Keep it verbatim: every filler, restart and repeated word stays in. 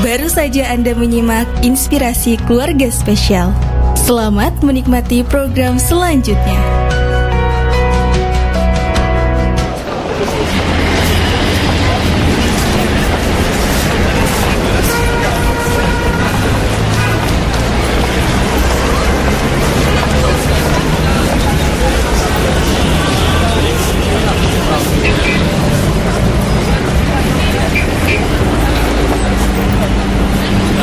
Baru saja Anda menyimak Inspirasi Keluarga Spesial. Selamat menikmati program selanjutnya.